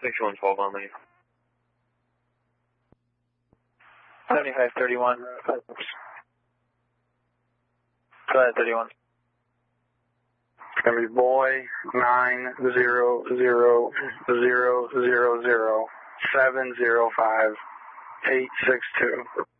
6112 on lead. 7531. Go ahead, 31. It's going to be boy 900000705 862.